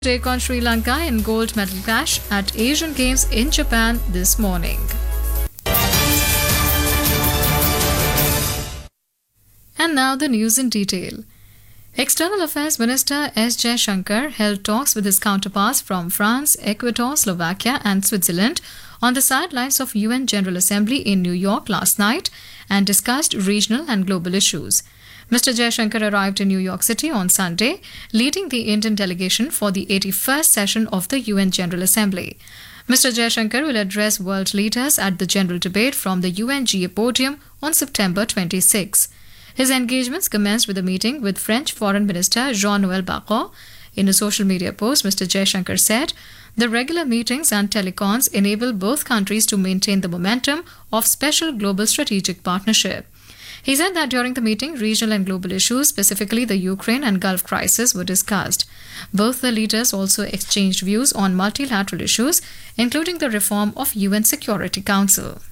Take on Sri Lanka in gold medal clash at Asian Games in Japan this morning. And now the news in detail. External Affairs Minister S. Jaishankar held talks with his counterparts from France, Ecuador, Slovakia and Switzerland on the sidelines of UN General Assembly in New York last night and discussed regional and global issues. Mr. Jaishankar arrived in New York City on Sunday, leading the Indian delegation for the 81st session of the UN General Assembly. Mr. Jaishankar will address world leaders at the general debate from the UNGA podium on September 26. His engagements commenced with a meeting with French Foreign Minister Jean-Noël Barrot. In a social media post, Mr. Jaishankar said, "The regular meetings and telecons enable both countries to maintain the momentum of special global strategic partnership." He said that during the meeting, regional and global issues, specifically the Ukraine and Gulf crisis, were discussed. Both the leaders also exchanged views on multilateral issues, including the reform of UN Security Council.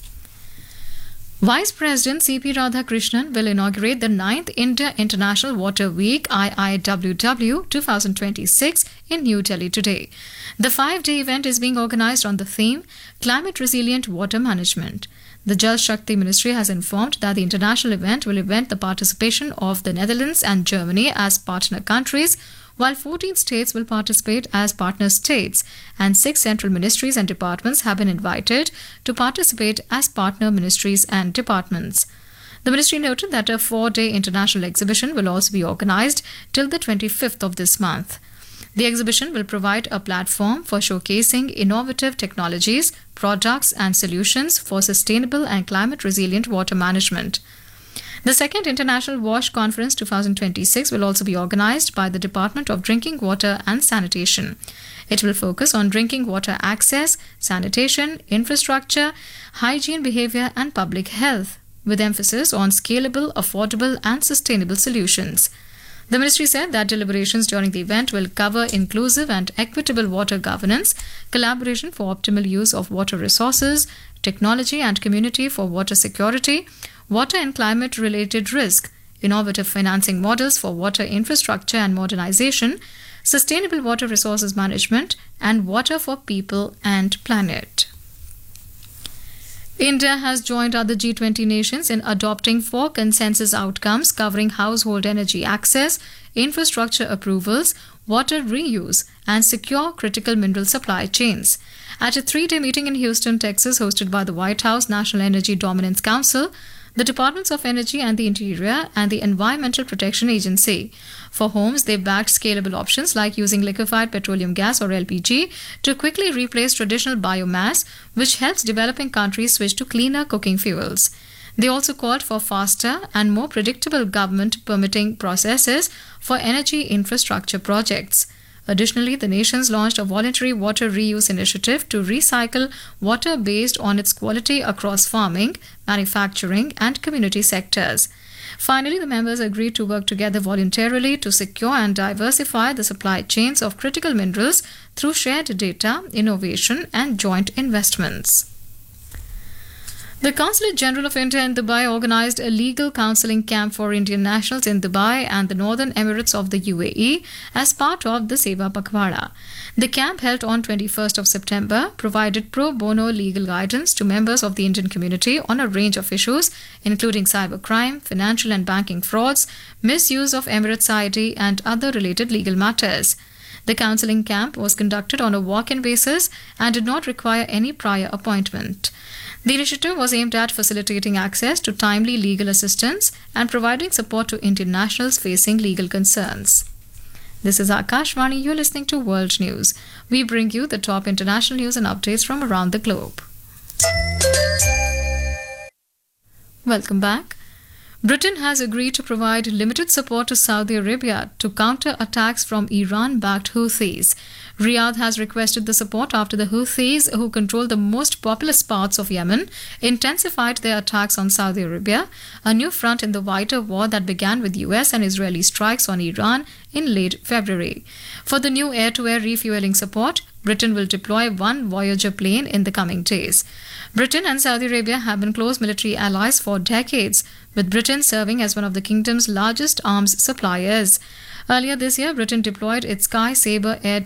Vice President C.P. Radhakrishnan will inaugurate the 9th India International Water Week IIWW 2026 in New Delhi today. The 5-day event is being organized on the theme Climate Resilient Water Management. The Jal Shakti Ministry has informed that the international event will event the participation of the Netherlands and Germany as partner countries, while 14 states will participate as partner states, and 6 central ministries and departments have been invited to participate as partner ministries and departments. The ministry noted that a 4-day international exhibition will also be organized till the 25th of this month. The exhibition will provide a platform for showcasing innovative technologies, products and solutions for sustainable and climate-resilient water management. The second International WASH Conference 2026 will also be organized by the Department of Drinking Water and Sanitation. It will focus on drinking water access, sanitation, infrastructure, hygiene behavior and public health, with emphasis on scalable, affordable and sustainable solutions. The ministry said that deliberations during the event will cover inclusive and equitable water governance, collaboration for optimal use of water resources, technology and community for water security, water and climate-related risk, innovative financing models for water infrastructure and modernization, sustainable water resources management, and water for people and planet. India has joined other G20 nations in adopting 4 consensus outcomes covering household energy access, infrastructure approvals, water reuse, and secure critical mineral supply chains. At a 3-day meeting in Houston, Texas, hosted by the White House National Energy Dominance Council, the Departments of Energy and the Interior, and the Environmental Protection Agency. For homes, they backed scalable options like using liquefied petroleum gas or LPG to quickly replace traditional biomass, which helps developing countries switch to cleaner cooking fuels. They also called for faster and more predictable government permitting processes for energy infrastructure projects. Additionally, the nations launched a voluntary water reuse initiative to recycle water based on its quality across farming, manufacturing, and community sectors. Finally, the members agreed to work together voluntarily to secure and diversify the supply chains of critical minerals through shared data, innovation, and joint investments. The Consulate General of India in Dubai organized a legal counselling camp for Indian nationals in Dubai and the Northern Emirates of the UAE as part of the Seva Pakhwada. The camp, held on 21st of September, provided pro bono legal guidance to members of the Indian community on a range of issues, including cybercrime, financial and banking frauds, misuse of Emirates ID, and other related legal matters. The counselling camp was conducted on a walk-in basis and did not require any prior appointment. The initiative was aimed at facilitating access to timely legal assistance and providing support to Indian nationals facing legal concerns. This is Akashvani. You're listening to World News. We bring you the top international news and updates from around the globe. Welcome back. Britain has agreed to provide limited support to Saudi Arabia to counter attacks from Iran-backed Houthis. Riyadh has requested the support after the Houthis, who control the most populous parts of Yemen, intensified their attacks on Saudi Arabia, a new front in the wider war that began with US and Israeli strikes on Iran in late February. For the new air-to-air refueling support, Britain will deploy 1 Voyager plane in the coming days. Britain and Saudi Arabia have been close military allies for decades, with Britain serving as one of the kingdom's largest arms suppliers. Earlier this year, Britain deployed its Sky Sabre air